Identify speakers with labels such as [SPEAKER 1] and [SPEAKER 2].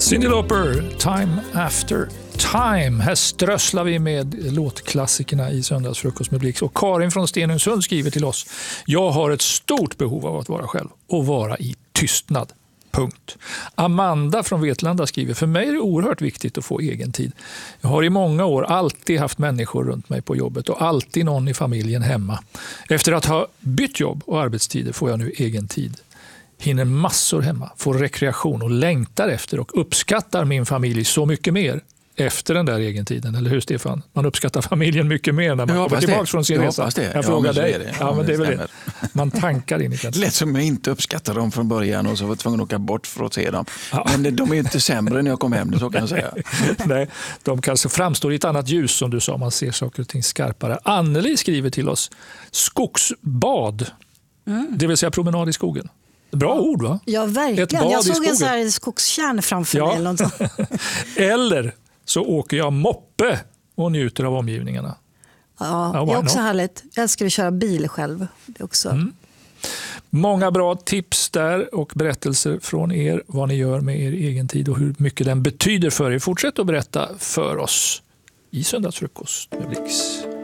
[SPEAKER 1] Cyndi Lauper, Time After Time. Här strösslar vi med låtklassikerna i Söndagsfrukost med Blix. Och Karin från Stenungsund skriver till oss: jag har ett stort behov av att vara själv och vara i tystnad. Punkt. Amanda från Vetlanda skriver: för mig är det oerhört viktigt att få egen tid. Jag har i många år alltid haft människor runt mig på jobbet och alltid någon i familjen hemma. Efter att ha bytt jobb och arbetstider får jag nu egen tid. Hinner massor hemma, får rekreation och längtar efter och uppskattar min familj så mycket mer efter den där egentiden. Eller hur, Stefan? Man uppskattar familjen mycket mer när man kommer tillbaka från sin resa. Jag frågar dig. Ja, men det är väl det. Man tankar in i det.
[SPEAKER 2] Lätt som jag inte uppskattar dem från början och så var jag tvungen att åka bort för att se dem. Ja. Men de är inte sämre när jag kom hem, så kan jag säga.
[SPEAKER 1] Nej, de kanske framstår i ett annat ljus, som du sa. Man ser saker och ting skarpare. Anneli skriver till oss: skogsbad, det vill säga promenad i skogen. Bra ord, va?
[SPEAKER 3] Ja, verkligen. Jag såg en sån här skogskärn framför mig. Eller, något
[SPEAKER 1] eller så åker jag moppe och njuter av omgivningarna.
[SPEAKER 3] Ja, det är också härligt. Jag älskar att köra bil själv. Det är också.
[SPEAKER 1] Många bra tips där och berättelser från er vad ni gör med er egen tid och hur mycket den betyder för er. Fortsätt att berätta för oss i Söndagsfrukost med Blix.